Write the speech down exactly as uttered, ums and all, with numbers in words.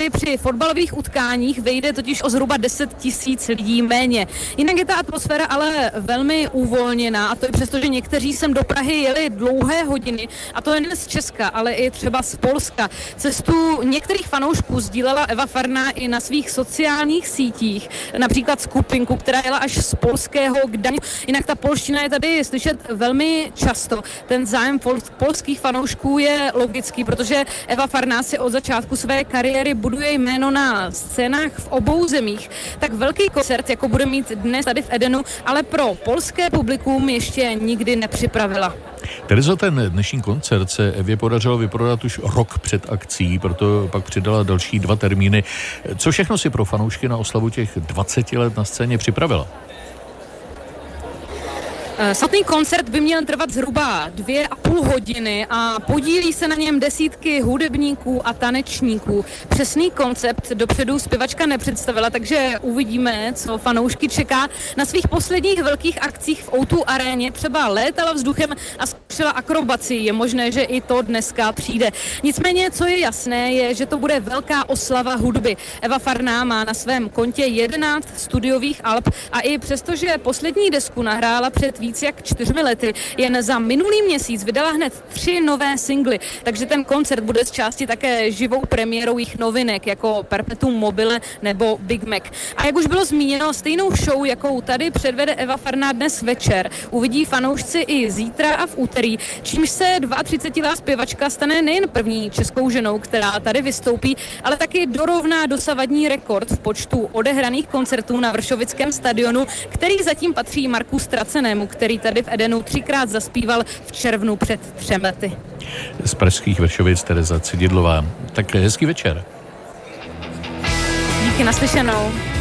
Ostravy při fotbalových utkáních vejde totiž o zhruba deset tisíc lidí méně. Jinak je ta atmosféra ale velmi uvolněná, a to i přesto, že někteří sem do Prahy jeli dlouhé hodiny, a to jen z Česka, ale i třeba z Polska. Cestu některých fanoušků sdílela Eva Farná i na svých sociálních sítích, například skupinku, která jela až z polského Gdaňsku. Jinak ta polština je tady slyšet velmi často. Ten zájem pol- polských fanoušků je logický, protože Eva Farná si od začátku své kariéry buduje jméno na scénách v obou zemích. Tak velký koncert, jako bude mít dnes tady v Edenu, ale pro polské publikum ještě nikdy nepřipravila. Terezo, ten dnešní koncert se Evě podařilo vyprodat už rok před akcí, proto pak přidala další dva termíny. Co všechno si pro fanoušky na oslavu těch dvaceti let na scéně připravila? Samotný koncert by měl trvat zhruba dvě a půl hodiny a podílí se na něm desítky hudebníků a tanečníků. Přesný koncept dopředu zpěvačka nepředstavila, takže uvidíme, co fanoušky čeká. Na svých posledních velkých akcích v ó dva aréně třeba létala vzduchem a zkoušela akrobaci. Je možné, že i to dneska přijde. Nicméně, co je jasné, je, že to bude velká oslava hudby. Eva Farná má na svém kontě jedenáct studiových alb a i přesto, že poslední desku nahrála před víc jak čtyřmi lety, jen za minulý měsíc vydala hned tři nové singly, takže ten koncert bude z části také živou premiérou jejich novinek, jako Perpetuum mobile nebo Big Mac. A jak už bylo zmíněno, stejnou show, jakou tady předvede Eva Farná dnes večer, uvidí fanoušci i zítra a v úterý, čímž se třicetiletá zpěvačka stane nejen první českou ženou, která tady vystoupí, ale taky dorovná dosavadní rekord v počtu odehraných koncertů na Vršovickém stadionu, který zatím patří Marku Stracenému, který tady v Edenu třikrát zaspíval v červnu před třemi lety. Z pražských Vršovic Tereza Cididlová. Tak hezký večer. Díky, naslyšenou.